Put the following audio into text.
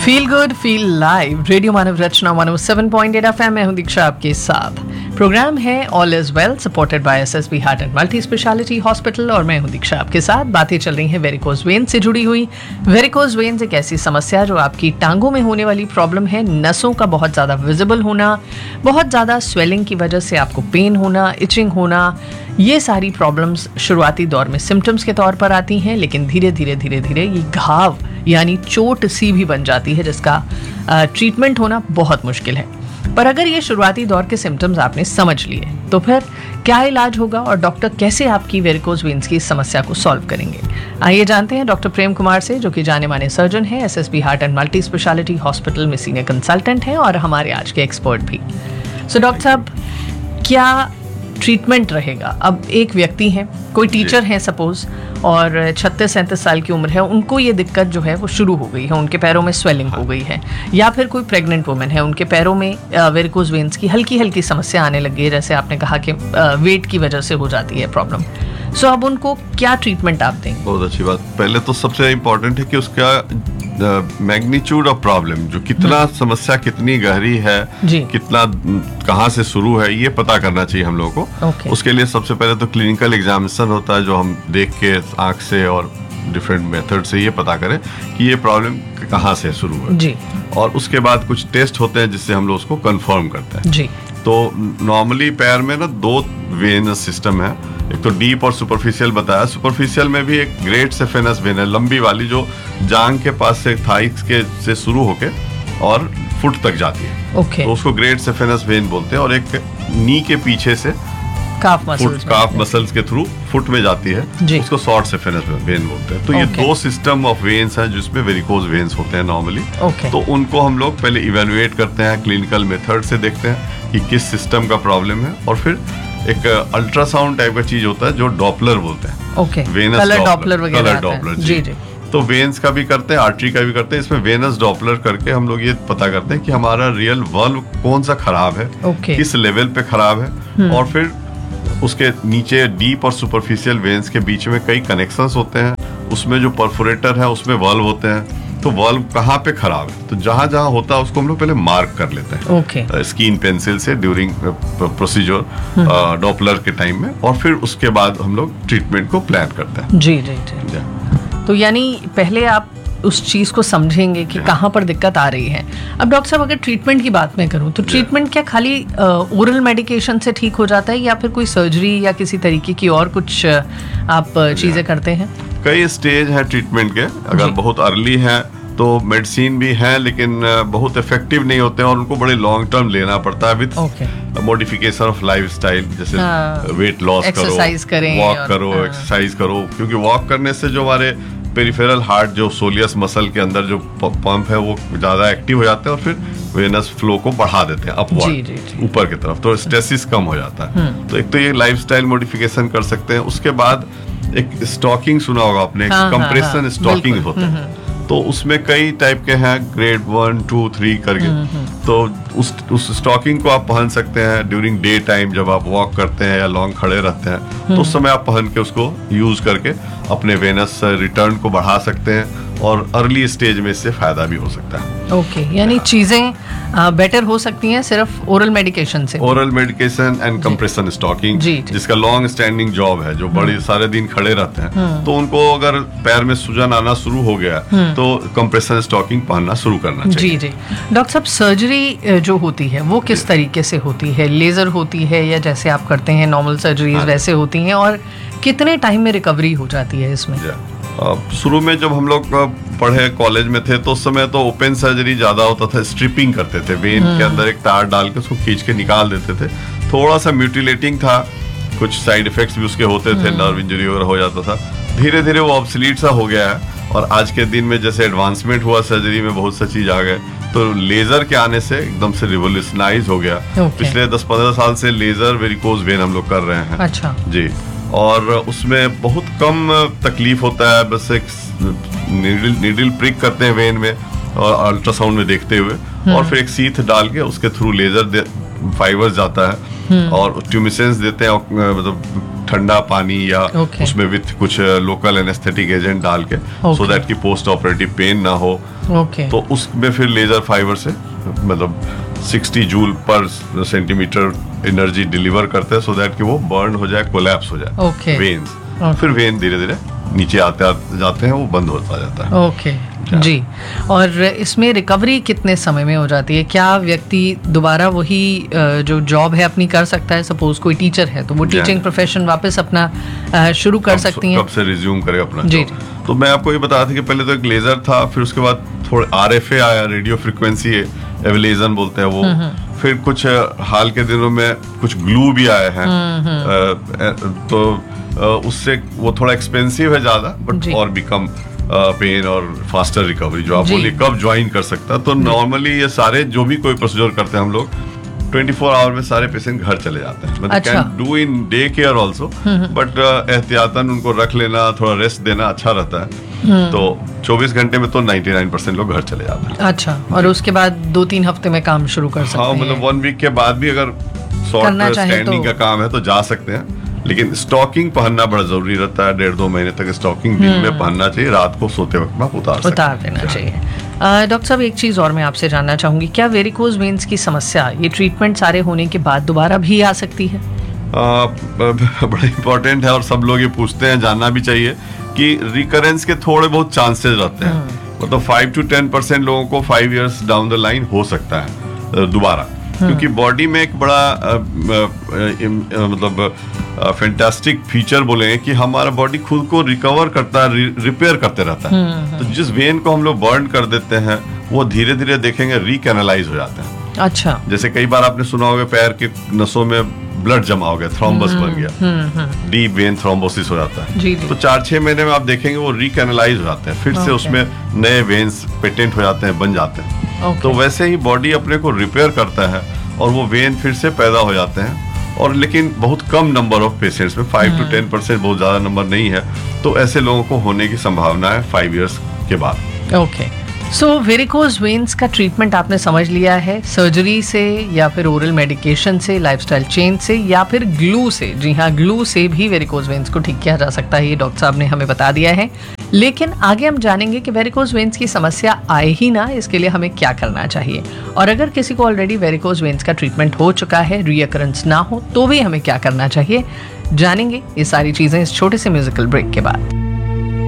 Feel good feel live radio मानव रचना 107.8 FM में हूं दीक्षा आपके साथ। प्रोग्राम है all is well supported by SSB heart and multi speciality hospital और मैं हूं दीक्षा आपके साथ। बातें चल रही हैं वेरिकोज वेन से जुड़ी हुई। वेरिकोज वेन एक ऐसी समस्या जो आपकी टांगों में होने वाली प्रॉब्लम है। नसों का बहुत ज़्यादा विजिबल होना, बहुत ज़्यादा स्वेलिंग की वजह से आपको पेन होना, इचिंग होना, ये सारी प्रॉब्लम्स शुरुआती दौर में सिम्टम्स के तौर पर आती हैं, लेकिन धीरे धीरे ये घाव यानी चोट सी भी बन जाती है जिसका ट्रीटमेंट होना बहुत मुश्किल है। पर अगर ये शुरुआती दौर के सिम्टम्स आपने समझ लिए तो फिर क्या इलाज होगा और डॉक्टर कैसे आपकी वेरिकोज वेन्स की इस समस्या को सॉल्व करेंगे, आइए जानते हैं डॉक्टर प्रेम कुमार से, जो कि जाने माने सर्जन हैं, SSB heart and multi speciality hospital में सीनियर कंसल्टेंट हैं और हमारे आज के एक्सपर्ट भी। सो डॉक्टर साहब, क्या ट्रीटमेंट रहेगा? अब एक व्यक्ति है, कोई टीचर है सपोज, और 36-37 साल की उम्र है, उनको ये दिक्कत जो है वो शुरू हो गई है, उनके पैरों में स्वेलिंग हो गई है, या फिर कोई प्रेग्नेंट वुमेन है, उनके पैरों में वेरिकोज वेन्स की हल्की समस्या आने लगी है, जैसे आपने कहा कि वेट की वजह से हो जाती है प्रॉब्लम। सो अब उनको क्या ट्रीटमेंट आप देंगे? बहुत अच्छी बात। पहले तो सबसे इम्पोर्टेंट है कि उसका मैग्नीट्यूड ऑफ प्रॉब्लम, जो कितना समस्या कितनी गहरी है, कितना कहाँ से शुरू है, ये पता करना चाहिए हम लोगों को। उसके लिए सबसे पहले तो क्लिनिकल एग्जामिनेशन होता है, जो हम देख के आँख से और डिफरेंट मेथड से ये पता करें कि ये प्रॉब्लम कहाँ से शुरू है जी। और उसके बाद कुछ टेस्ट होते हैं जिससे हम लोग उसको कंफर्म करते हैं जी। तो नॉर्मली पैर में ना 2 वेनस सिस्टम है, एक तो डीप और सुपरफिशियल बताया। सुपरफिशियल में भी एक ग्रेट सेफेनस वेन है, लंबी वाली, जो जांग के पास से थाइस के से शुरू होके और फुट तक जाती है, तो उसको ग्रेट सेफेनस वेन बोलते हैं। और एक नी के पीछे से काफ मसल्स के थ्रू फुट में जाती है, उसको शॉर्ट सेफेनस वेन बोलते हैं। तो ये 2 सिस्टम ऑफ वेन्स हैं जिसमें वेरिकोज वेन्स होते हैं नॉर्मली। तो उनको हम लोग पहले इवेलुएट करते हैं, क्लिनिकल मेथड से देखते हैं कि किस सिस्टम का प्रॉब्लम है, और फिर एक अल्ट्रासाउंड टाइप का चीज होता है जो डॉपलर बोलते हैं, वेनस कलर डॉपलर जी। तो वेन्स का भी करते हैं, आर्टरी का भी करते हैं। इसमें वेनस डॉपलर करके हम लोग ये पता करते हैं कि हमारा रियल वल्व कौन सा खराब है, किस लेवल पे खराब है, और फिर उसके नीचे डीप और सुपरफिशियल वेन्स के बीच में कई कनेक्शंस होते हैं, उसमें जो परफोरेटर है उसमें वल्व होते हैं। तो वल्व कहाँ पे खराब है, तो जहां जहां होता है उसको हम लोग पहले मार्क कर लेते हैं स्किन पेंसिल से ड्यूरिंग प्रोसीजर डॉपलर के टाइम में, और फिर उसके बाद हम लोग ट्रीटमेंट को प्लान करते हैं जी। तो यानी पहले आप उस चीज को समझेंगे कि कहाँ पर दिक्कत आ रही है। अब डॉक्टर साहब, अगर ट्रीटमेंट की बात मैं करूँ तो ट्रीटमेंट क्या खाली ओरल मेडिकेशन से ठीक हो जाता है, या फिर कोई सर्जरी या किसी तरीके की और कुछ आप चीजें करते हैं? कई स्टेज है ट्रीटमेंट के। अगर बहुत अर्ली है तो मेडिसिन भी है, लेकिन बहुत इफेक्टिव नहीं होते हैं और उनको बड़े लॉन्ग टर्म लेना पड़ता है विद मॉडिफिकेशन ऑफ लाइफस्टाइल, जैसे वेट लॉस करो, वॉक करो, एक्सरसाइज करो, क्योंकि वॉक करने से जो हमारे पेरिफेरल हार्ट, जो सोलियस मसल के अंदर जो पंप है, वो ज्यादा एक्टिव हो जाते हैं और फिर वेनस फ्लो को बढ़ा देते हैं अपवर्ड ऊपर की तरफ, तो स्ट्रेसिस कम हो जाता है। तो एक तो ये लाइफस्टाइल मॉडिफिकेशन कर सकते हैं। उसके बाद एक स्टॉकिंग सुना होगा आपने, कंप्रेशन स्टॉकिंग होते हैं, तो उसमें कई टाइप के हैं, ग्रेड 1, 2, 3 करके। तो उस स्टॉकिंग को आप पहन सकते हैं ड्यूरिंग डे टाइम, जब आप वॉक करते हैं या लॉन्ग खड़े रहते हैं, तो उस समय आप पहन के उसको यूज करके अपने वेनस रिटर्न को बढ़ा सकते हैं, और अर्ली स्टेज में इससे फायदा भी हो सकता है। यानी चीजें बेटर हो सकती हैं सिर्फ ओरल मेडिकेशन से। Oral medication and compression stocking, जिसका लॉन्ग स्टैंडिंग जॉब है, जो बड़े सारे दिन खड़े रहते हैं, तो उनको अगर पैर में सूजन आना शुरू हो गया तो कंप्रेशन स्टॉकिंग पहनना शुरू करना चाहिए। जी। डॉक्टर साहब, सर्जरी जो होती है वो किस तरीके से होती है? लेजर होती है या जैसे आप करते हैं नॉर्मल सर्जरीज वैसे होती हैं, और कितने टाइम में रिकवरी हो जाती है इसमें? शुरू में जब हम लोग पढ़े कॉलेज में थे तो उस समय तो ओपन सर्जरी ज्यादा होता था, स्ट्रिपिंग करते थे, वेन के अंदर एक तार डाल के उसको खींच के निकाल देते थे। थोड़ा सा म्यूटिलेटिंग था, कुछ साइड इफेक्ट्स भी उसके होते थे, नर्व इंजरी वगैरह हो जाता था। धीरे धीरे वो ऑब्सोलीट सा हो गया है, और आज के दिन में जैसे एडवांसमेंट हुआ सर्जरी में, बहुत सा चीज आ गए, तो लेजर के आने से एकदम से रिवोल्यूशनाइज हो गया। पिछले 10-15 साल से लेजर वेरिकोज वेन हम लोग कर रहे हैं। अच्छा जी। और उसमें बहुत कम तकलीफ होता है, बस एक नीडल प्रिक करते हैं वेन में और अल्ट्रासाउंड में देखते हुए, और फिर एक सीथ डाल के उसके थ्रू लेजर फाइबर जाता है, और ट्यूमिसेंस देते हैं, मतलब ठंडा पानी या उसमें विथ कुछ लोकल एनेस्थेटिक एजेंट डाल के, सो दैट कि पोस्ट ऑपरेटिव पेन ना हो। तो उसमें फिर लेजर फाइबर से मतलब 60 जूल पर सेंटीमीटर एनर्जी डिलीवर करते हैं, सो दैट कि वो बर्न हो जाए, कोलैप्स हो जाए वेन्स। फिर वेन धीरे धीरे नीचे आते जाते हैं, वो बंद होता जाता है। ओके जी। और इसमें रिकवरी कितने समय में हो जाती है? क्या व्यक्ति दोबारा वही जो जॉब है अपनी कर सकता है? सपोज कोई टीचर है तो वो टीचिंग प्रोफेशन वापस अपना शुरू कर सकती है? कब से रिज्यूम करे अपना जी। तो मैं आपको ये बता था कि पहले तो एक लेजर था, फिर उसके बाद थोड़े RFA आया, रेडियो फ्रिक्वेंसी एविलेशन बोलते हैं वो। फिर कुछ हाल के दिनों में कुछ ग्लू भी आए हैं, तो उससे वो थोड़ा एक्सपेंसिव है ज्यादा, बट और भी कम पेन और फास्टर रिकवरी। जो आप बोलिए कब ज्वाइन कर सकता है, तो नॉर्मली ये सारे जो भी कोई प्रोसीजर करते हैं हम लोग 24 आवर में सारे पेशेंट घर चले जाते हैं। मतलब can do in day care also, but एहतियातन उनको रख लेना, थोड़ा रेस्ट देना अच्छा रहता है। तो 24 घंटे में तो 99% लोग घर चले जाते हैं। अच्छा, और उसके बाद 2-3 हफ्ते में काम शुरू कर सकते हैं? हाँ, मतलब 1 वीक के बाद भी अगर शॉर्ट स्टैंडिंग का काम है तो जा सकते हैं, लेकिन स्टॉकिंग पहनना बड़ा जरूरी रहता है। 1.5-2 महीने तक स्टॉकिंग दिन में पहनना चाहिए, रात को सोते वक्त आप उतार देना चाहिए। डॉक्टर साहब, एक चीज और मैं आपसे जानना चाहूंगी, क्या वेरिकोज वेन्स की समस्या ये ट्रीटमेंट सारे होने के बाद दोबारा भी आ सकती है? बड़ा इंपॉर्टेंट है और सब लोग ये पूछते हैं, जानना भी चाहिए कि रिकरेंस के थोड़े बहुत चांसेस रहते हैं। मतलब 5 to 10% लोगों को 5 years डाउन द लाइन हो सकता है दोबारा, क्योंकि बॉडी में एक बड़ा मतलब फैंटास्टिक फीचर बोलेंगे कि हमारा बॉडी खुद को रिकवर करता है, रिपेयर करते रहता है। तो जिस वेन को हम लोग बर्न कर देते हैं, वो धीरे धीरे देखेंगे रिकैनलाइज हो जाते हैं। अच्छा, जैसे कई बार आपने सुना होगा पैर के नसों में ब्लड जमा हो गया, थ्रोम्बस बन गया, डीप वेन थ्रोम्बोसिस हो जाता है। जी। तो 4-6 महीने में आप देखेंगे वो रिकैनलाइज हो जाते हैं, फिर से उसमें नए वेन्स पेटेंट हो जाते हैं, बन जाते हैं। तो वैसे ही बॉडी अपने को रिपेयर करता है और वो वेन फिर से पैदा हो जाते हैं। और लेकिन बहुत कम नंबर ऑफ पेशेंट्स में, 5 to 10%, बहुत ज्यादा नंबर नहीं है। तो ऐसे लोगों को होने की संभावना है 5 years के बाद। ओके, सो वेरिकोज वेन्स का ट्रीटमेंट आपने समझ लिया है, सर्जरी से या फिर ओरल मेडिकेशन से, लाइफस्टाइल चेंज से, या फिर ग्लू से। जी हाँ, ग्लू से भी वेरिकोज वेन्स को ठीक किया जा सकता है, ये डॉक्टर साहब ने हमें बता दिया है। लेकिन आगे हम जानेंगे कि वेरिकोज वेन्स की समस्या आए ही ना, इसके लिए हमें क्या करना चाहिए, और अगर किसी को ऑलरेडी वेरिकोज वेन्स का ट्रीटमेंट हो चुका है, रीअकरेंस ना हो, तो भी हमें क्या करना चाहिए, जानेंगे ये सारी चीजें इस छोटे से म्यूजिकल ब्रेक के बाद।